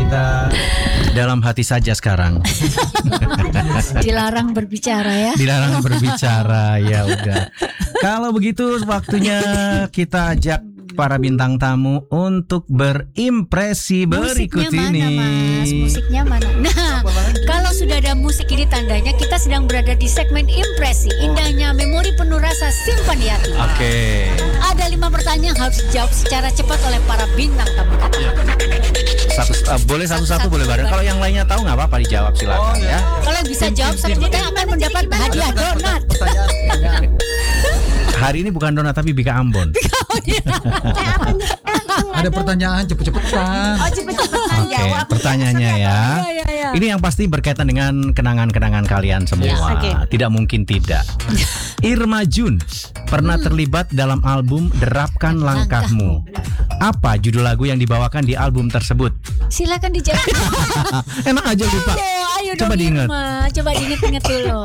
kita dalam hati saja sekarang. Dilarang berbicara ya. Dilarang berbicara, ya udah. Kalau begitu waktunya kita ajak para bintang tamu untuk berimpresi berikut Musiknya ini. mana, Mas? Musiknya mana? Nah, kalau sudah ada musik ini tandanya kita sedang berada di segmen impresi. Indahnya memori penuh rasa simpan di hati. Oke. Ada 5 pertanyaan yang harus dijawab secara cepat oleh para bintang tamu kita. Boleh satu-satu, boleh bareng. Kalau yang lainnya tahu nggak apa-apa, dijawab silakan ya. Kalau yang bisa jawab satu kita akan mendapat hadiah donat. Hari ini bukan donat tapi Bika Ambon. Ada pertanyaan cepet-cepetan. Oh, cepet-cepetan Oke, jawab. pertanyaannya ya. Ya. Ini yang pasti berkaitan dengan kenangan-kenangan kalian semua. Ya, oke. Tidak mungkin tidak. Irma Jun pernah terlibat dalam album Derapkan Langkahmu. Apa judul lagu yang dibawakan di album tersebut? Silakan dijawab. Enak aja lupa. Ayo Coba dong, diingat. Irma. Coba diingat-ingat dulu.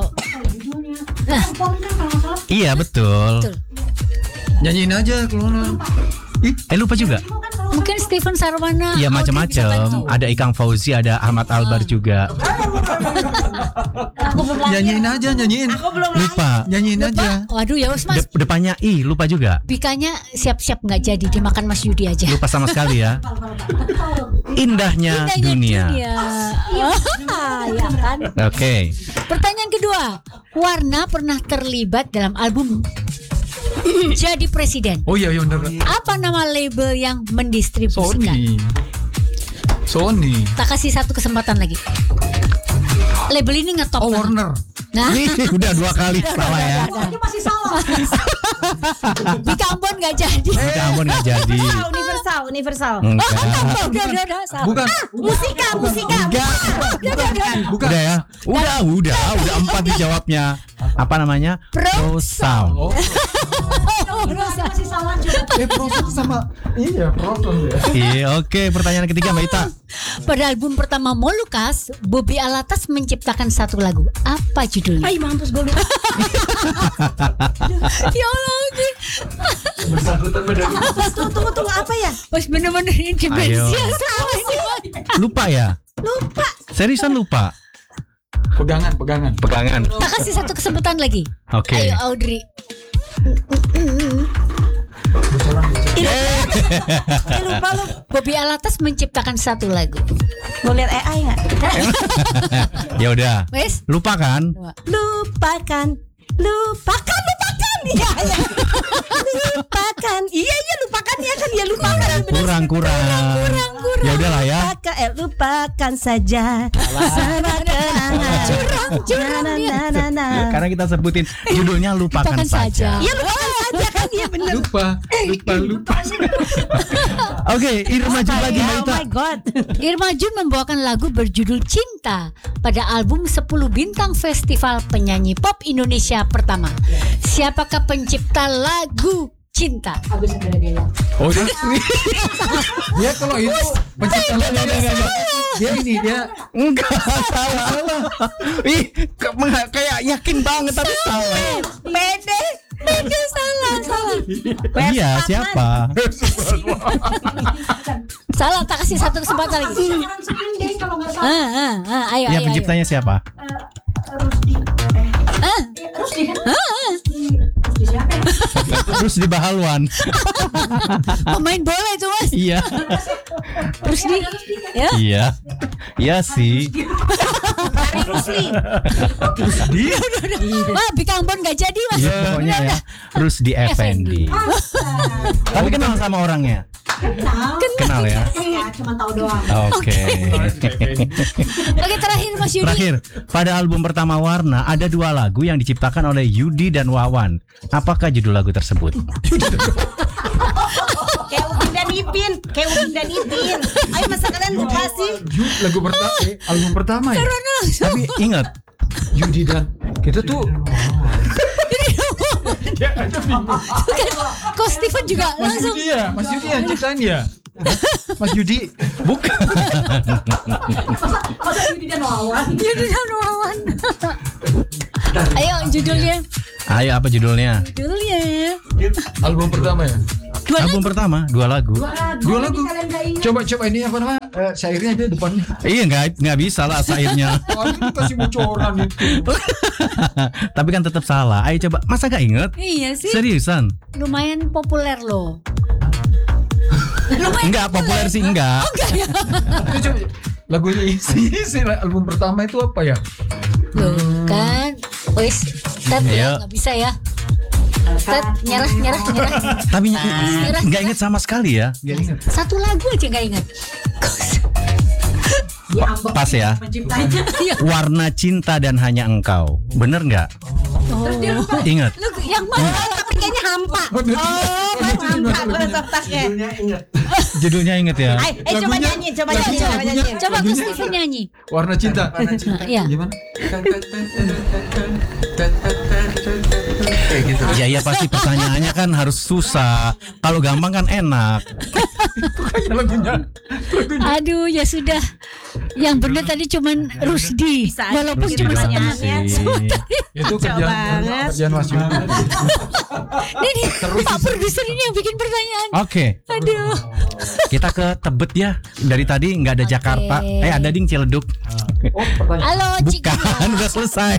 Iya betul. Betul. Nyanyiin aja kalau Lupa juga. Mungkin Steven Sarwana. Iya Audrey bisa macam-macam. bantu. Ada Ikang Fauzi, ada Ahmad Albar juga. Aku belum lahir. nyanyiin aja, nyanyiin. Aku belum lahir. Lupa. Nyanyiin aja. Waduh ya wes Mas. Depannya I, lupa juga. Bikanya siap-siap nggak jadi dimakan Mas Yudi aja. Lupa sama sekali ya. Indahnya dunia. Ya kan. Oke. Pertanyaan kedua, Warna pernah terlibat dalam album Jadi Presiden. Oh iya benar. Apa nama label yang mendistribusikan? Sony. Tak kasih satu kesempatan lagi. Label ini ngetop. Oh banget. Warner. Nah, Nih udah 2 kali salah ya. Masih salah. Bika Ambon nggak jadi. Bika Ambon nggak jadi. Universal. Enggak. Udah, salah. Bukan. Musika. Bukan. Udah ya. Udah 4 dijawabnya. Apa namanya? Pro Sound. Oh. Masih salah juga. Proses sama. Iya proses ya. Iya, oke. Pertanyaan ketiga Mbak Ita. Pada album pertama Molukas, Bobby Alatas menciptakan satu lagu. Apa judulnya? Ay mampus gue lupa. Ya Allah, Bersangkutan beda. Tunggu apa ya? Wes bener-bener ini demensia Ayo. semua ini. Lupa ya? Lupa. Seriusan lupa? Pegangan. Pegangan. Tak kasih satu kesempatan lagi. Oke. Ayo Audrey. Lupa lu. Bobby Alatas menciptakan satu lagu. Mau lihat AI nggak? Ya udah. Wes. Lupa kan? Lupakan. Iya. Lupakan. Iya lupakan ya kan dia lupakan. Kurang. Ya udahlah ya. Lupakan saja. Sama kenangan. Curang dia. Karena kita sebutin judulnya lupakan saja. Ya lupakan saja kan dia bener. Lupa. Oke, Irma Jun lagi Mbak Oh Ita. my god. Irma Jun membawakan lagu berjudul Cinta pada album 10 Bintang Festival Penyanyi Pop Indonesia pertama. Siapakah pencipta lagu Cinta? Oh, Dia kalau itu pencipta dia enggak salah. Ih, kayak yakin banget tapi salah. Pede salah. Iya, siapa? Salah, tak kasih satu kesempatan lagi. Ayo. Ya penciptanya siapa? Terus di Bahalwan. Pemain bola itu Mas. Iya. Terus di ya. Iya. Iya sih. Wah, Bika Ambon gak jadi Mas. Iya, pokoknya ya. Terus di Effendi. Tapi kenal sama orangnya? Kenal ya. Cuma tahu doang. Oke. Oke, terakhir Mas Yudi. Terakhir, pada album pertama Warna ada 2 lagu yang diciptakan oleh Yudi dan Wawan. Apakah judul lagu tersebut? Kayak Udin dan Ipin. Ayo masa kalian lupa sih? lagu pertama, album pertama ya. Tapi ingat, Yudi dan kita tuh. Kok Steven juga Mas langsung. Yudi ya, Mas Yudi yang ciptain ya. Mas Yudi bukan. Yudi dan Wawan. Ayo judulnya. Ayo apa judulnya? Judulnya. album pertama ya. Album pertama 2 lagu. Dua lagu. Coba ini apa namanya? Syairnya aja depannya. Iya nggak bisa lah syairnya. Oh, ini kasih bocoran itu. Tapi kan tetap salah. Ayo coba, masa gak inget? Iya sih. Seriusan? Lumayan populer loh. Enggak populer sih enggak. Itu coba lagunya isi album pertama itu apa ya? Loh kan. Wis, Tet Ayo. nggak bisa ya. Tet nyerah. Tapi nggak inget sama sekali ya. Gak ingat. Satu lagu aja nggak ingat. Pas ya. Warna cinta dan hanya engkau. Bener nggak? Ingat. Lu yang mana? Tapi kayaknya hampa. Hampa beres-beresnya. Judulnya inget ya. Coba nyanyi. Coba Gus Steven nyanyi. Warna cinta. Iya. Gimana? Ya pasti pertanyaannya kan harus susah. Kalau gampang kan enak. Kayak lagunya. Aduh ya sudah. Yang benar tadi cuman Rusdi. Bisa. Walaupun Rusdi cuma bisa. setengah. Itu kerjaan Mas Yudi. Ini Pak produser ini yang bikin pertanyaan. Oke, Aduh. kita ke Tebet ya. Dari tadi nggak ada Jakarta. Ada ding Ciledug. Oh, pertanyaan. Halo Cik. Bukan, udah selesai.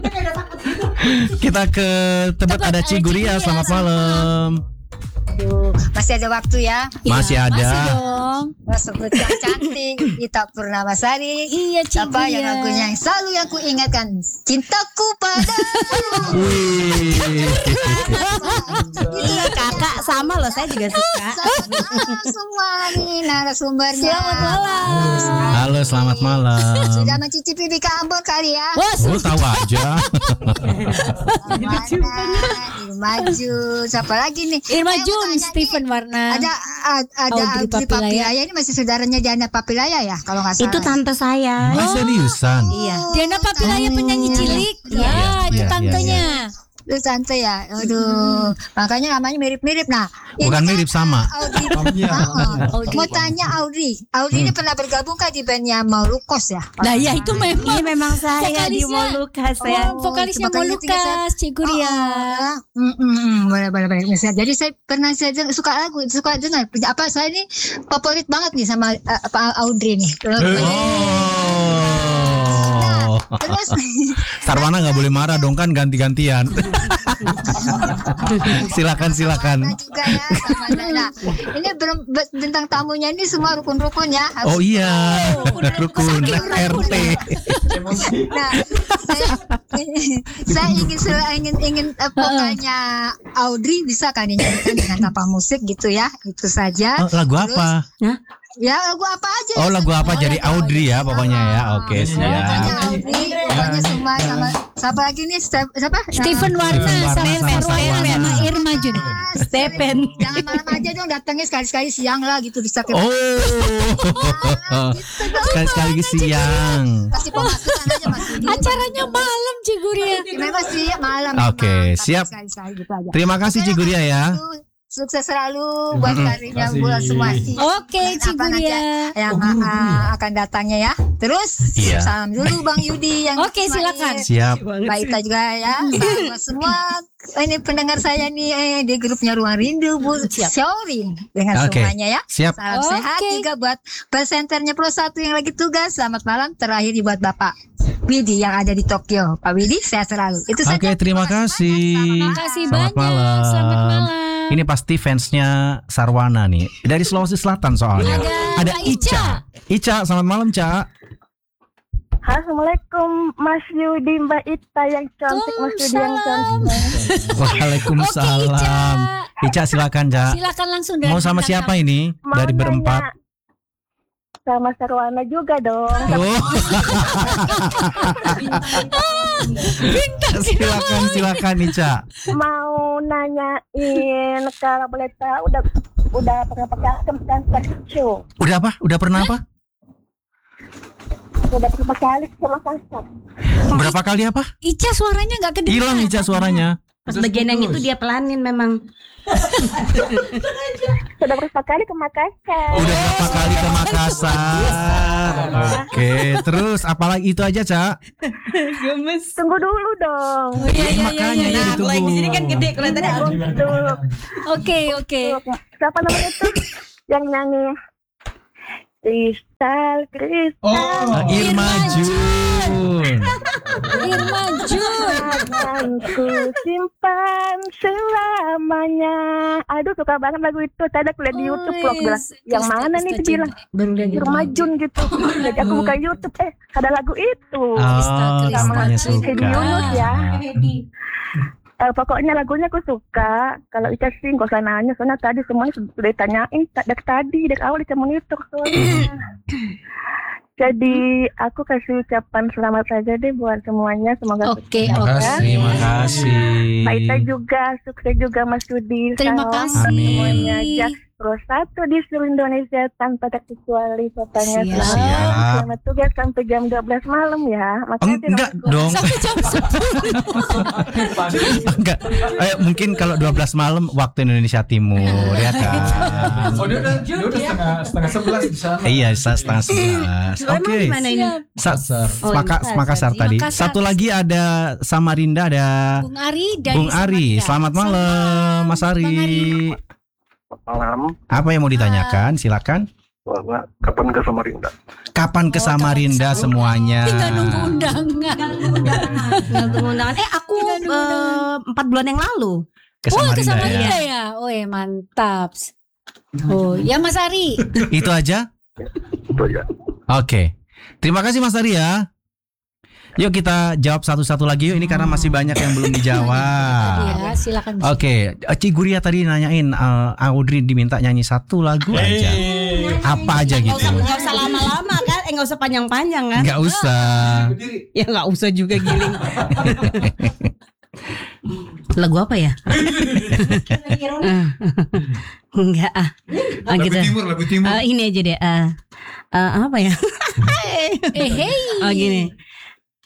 Kita ke Tebet ada Ciguria. Selamat malam. Aduh, masih ada waktu ya. Masih ada. Masih dong. Sebut yang cantik, Ita Purnamasari. Iya Cik. Apa yang lagunya yang selalu yang ku ingatkan, cintaku padamu. Wih. Iya kakak sama loh, saya juga suka. Semua nih narasumbernya. Selamat malam. Halo, selamat malam. Sudah mencicipi di Ambon kali ya? Wah, Oh, tahu aja. Maju. Siapa lagi nih? Irma Saya mau Jun, tanya Steven nih, Warna. Ada Audrey Audrey Papilaya. Papilaya. Ini masih saudaranya Diana Papilaya ya kalau nggak salah. Itu tante saya. Oh, seriusan? Iya. Diana Papilaya penyanyi cilik. Ya, itu Iya, tantenya. Itu tante ya. Aduh, makanya namanya mirip-mirip. Nah, ini Bukan kan, mirip, sama. Audrey. Iya. Mau tanya Audrey. Audrey ini pernah bergabung kan di bandnya Maulukos ya? Nah, ya itu memang. Iya memang saya di Vokalisnya. Molukas ya. Vokalisnya itu makanya Molukas, Cik Guria. Boleh. Jadi saya pernah suka dengar. Apa saya ini favorit banget nih sama Audrey nih. Oh. Terus Sarwana nggak boleh marah dong, kan ganti-gantian. Silakan. Nah, juga ya sama Nana. Ini bintang tamunya ini semua rukun-rukun ya. Oh iya, rukun RT. Nah, saya ingin vokalnya Audrey bisa kan dinyanyikan dengan tanpa musik gitu ya, itu saja. Oh, lagu apa? Ya lagu apa aja. Oh, lagu apa? Jadi Audrey ya pokoknya ya. Oke, Pokoknya siap. Audrey, pokoknya semua sama siapa lagi nih? Siapa? Steven Warna sama Sarwana. sama Irma Jun. Stepen. Jangan malam aja dong, datangnya sekali-sekali siang lah gitu bisa kita. Oh. Sekali-sekali siang. Kasih pemasukan aja Mas Yudi. Acaranya malam Cik Guria. Memang sih malam. Oke, memang, tapi siap. sekali-sekali gitu aja. Terima kasih Ciguria ya. Sukses selalu buat karirnya bulan semua sih. Oke, Dan apa nanti Ciguria. yang akan datangnya ya. Terus Iya. salam dulu Bang Yudi yang Oke, Ismail. silakan. Siap. Mbak Ita juga ya. Sama semua ini pendengar saya nih di grupnya Ruang Rindu Bu Syorin dengan Oke. semuanya ya. Siap. Salam Oke. sehat juga buat presenternya Pro 1 yang lagi tugas. Selamat malam. Terakhir buat Bapak Widi yang ada di Tokyo. Pak Widi sehat selalu. Itu saja. Oke, terima kasih. Terima kasih Selamat banyak. malam. Selamat malam. Ini pasti fansnya Sarwana nih. Dari Sulawesi Selatan soalnya. Ada Kak Ica. Ica, selamat malam, Ca. Assalamualaikum Mas Yudi, Mbak Ita yang cantik, Mas Yudi yang cantik. Waalaikumsalam. Ica silakan, Ca. Silakan langsung dari Mau sama bintang siapa tamu. ini? Mau Dari berempat. nanya sama Sarwana juga dong. Oh. silakan Ica. Mau nanyain kalau boleh tahu udah pernah pakai kan show. Udah apa? Udah pernah apa? Udah berapa kali sama Kasar. Berapa kali apa? Ica suaranya nggak kedengeran. Hilang Ica suaranya. Pas bagian yang itu dia pelanin memang. Sudah berapa kali ke Makassar? Udah berapa kali ke Makassar? Oke, terus apalagi itu aja, Cak? Tunggu dulu dong. Oh, iya, Makanya ya Nah, kalau yang di sini kan gede kelihatannya. Untuk Oke. siapa namanya tuh yang nyanyi kristal Irma Jun. akan ku simpan selamanya. Aduh suka banget lagu itu. Tadi aku lihat di YouTube vlog bilang yang mana nih dia bilang Baru lihat Irma Jun gitu. Jadi aku buka YouTube ada lagu itu. Oh, Kristal. semuanya Hedi suka. Yunus ya. Pokoknya lagunya aku suka. Kalau Ica sih gak usah nanya, soalnya tadi semuanya sudah ditanyain dari awal Ica monitor soalnya. Jadi aku kasih ucapan selamat saja deh buat semuanya. Semoga Oke. Terima kasih. Mbak Ita juga, sukses juga Mas Yudi. Terima Salam kasih. semuanya aja. Terus satu di seluruh Indonesia tanpa terkecuali kotanya. Siap. Selamat tugas sampai jam 12 malam ya. Makasih Enggak Mas. dong. Sampai jam 10. Enggak. Mungkin kalau 12 malam waktu Indonesia Timur ya kan. Oh dia udah setengah 11 di sana. Iya, setengah 11. Emang Oke. di mana ini? Makassar. Oh, Makassar Makassar. tadi. Makassar. Satu lagi ada Samarinda, ada Bung Ari dari Bung Ari. Selamat malam, Mas Ari. Bang Ari. Malam, Apa yang mau ditanyakan? Silakan. Bapak, kapan ke Samarinda? Kapan ke Samarinda semuanya? Tinggal nunggu undangan. Tinggal tunggu undangan. Aku 4 bulan yang lalu. Ke Oh, ke Samarinda ya. Samarinda ya. Oh, mantap. Oh, ya Mas Ari. Itu aja? Itu ya. Oke. Terima kasih Mas Ari ya. Yuk kita jawab satu-satu lagi yuk. Ini karena masih banyak yang belum dijawab. Ya, silakan. Oke, Ciguria tadi nanyain Audrey diminta nyanyi satu lagu aja. Apa aja gitu? Nggak usah lama-lama kan? Nggak usah panjang-panjang kan? Nggak usah. Ya nggak usah juga giling. Lagu apa ya? Enggak Lagu timur. Ini aja deh. Apa ya? Hey. Oh gini.